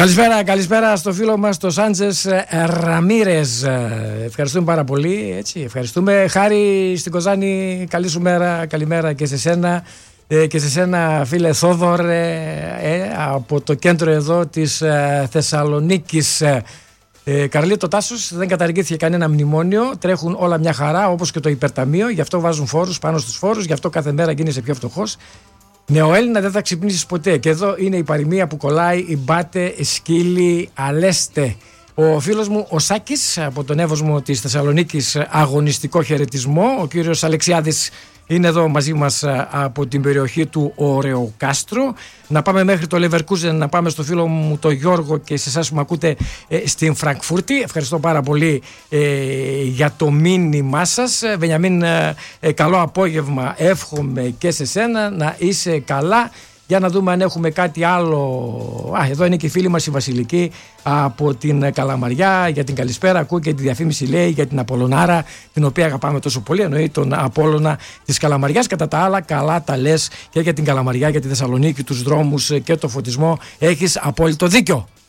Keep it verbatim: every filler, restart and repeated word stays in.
Καλησπέρα, καλησπέρα στο φίλο μας το Σάντζες Ραμίρες. Ευχαριστούμε πάρα πολύ. Έτσι, ευχαριστούμε. Χάρη στην Κοζάνη, καλή σου μέρα, καλημέρα και σε σένα. Και σε σένα, φίλε Θόδωρ, ε, από το κέντρο εδώ της ε, Θεσσαλονίκης. Ε, Καρλίτο Τάσος, δεν καταργήθηκε κανένα μνημόνιο, τρέχουν όλα μια χαρά, όπως και το υπερταμείο, γι' αυτό βάζουν φόρους πάνω στους φόρους, γι' αυτό κάθε μέρα γίνεσαι πιο φτωχός. Νεοέλληνα δεν θα ξυπνήσεις ποτέ. Και εδώ είναι η παροιμία που κολλάει, η μπάτε, σκύλι, αλέστε. Ο φίλος μου ο Σάκης από τον Εύωσμο της Θεσσαλονίκης, αγωνιστικό χαιρετισμό. Ο κύριος Αλεξιάδης είναι εδώ μαζί μας από την περιοχή του Ωρεοκάστρο. Να πάμε μέχρι το Λεβερκούζεν, να πάμε στο φίλο μου το Γιώργο και σε εσάς που με ακούτε ε, στην Φραγκφούρτη. Ευχαριστώ πάρα πολύ ε, για το μήνυμά σας. Βενιαμίν, ε, ε, καλό απόγευμα εύχομαι και σε σένα, να είσαι καλά. Για να δούμε αν έχουμε κάτι άλλο. Α, εδώ είναι και η φίλη μας η Βασιλική από την Καλαμαριά. Για την καλησπέρα, ακούω και τη διαφήμιση, λέει, για την Απόλλωνάρα, την οποία αγαπάμε τόσο πολύ. Εννοεί τον Απόλλωνα της Καλαμαριάς. Κατά τα άλλα, καλά τα λες και για την Καλαμαριά, για τη Θεσσαλονίκη, τους δρόμους και το φωτισμό. Έχεις απόλυτο δίκιο.